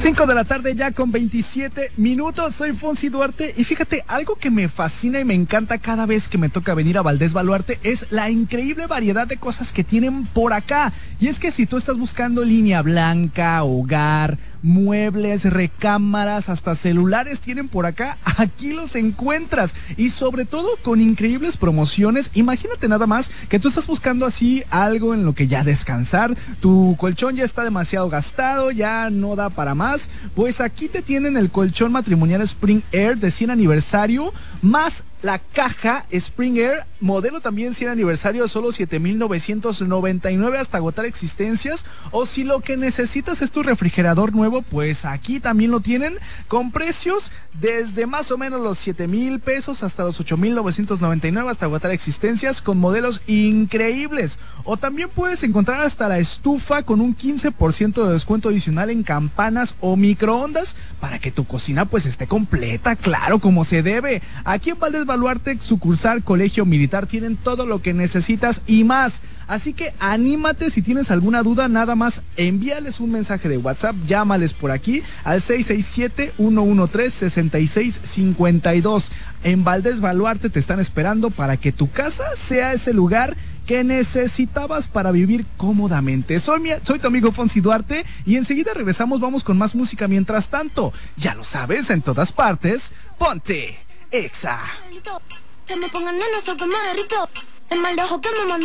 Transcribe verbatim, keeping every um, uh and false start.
cinco de la tarde ya con veintisiete minutos, soy Fonsi Duarte y fíjate, algo que me fascina y me encanta cada vez que me toca venir a Valdés Baluarte es la increíble variedad de cosas que tienen por acá. Y es que si tú estás buscando línea blanca, hogar, muebles, recámaras, hasta celulares tienen por acá, aquí los encuentras y sobre todo con increíbles promociones. Imagínate nada más que tú estás buscando así algo en lo que ya descansar, tu colchón ya está demasiado gastado, ya no da para más, pues aquí te tienen el colchón matrimonial Spring Air de cien aniversario, más la caja Spring Air, modelo también cien aniversario a solo siete mil novecientos noventa y nueve hasta agotar existencias. O si lo que necesitas es tu refrigerador nuevo, pues aquí también lo tienen con precios desde más o menos los siete mil pesos hasta los ocho mil novecientos noventa y nueve hasta agotar existencias, con modelos increíbles. O también puedes encontrar hasta la estufa con un quince por ciento de descuento adicional en campanas o microondas para que tu cocina pues esté completa, claro, como se debe. Aquí en Valdés Baluarte, sucursal Colegio Militar, tienen todo lo que necesitas y más. Así que anímate, si tienes alguna duda, nada más envíales un mensaje de WhatsApp, llámales por aquí al seis seis siete, uno uno tres, seis seis cinco dos. En Valdés Baluarte te están esperando para que tu casa sea ese lugar que necesitabas para vivir cómodamente. Soy, mi, soy tu amigo Fonsi Duarte y enseguida regresamos, vamos con más música. Mientras tanto, ya lo sabes, en todas partes, ponte Exa. Que me pongan nena, so que me derrito. El mal de ojo que me manda.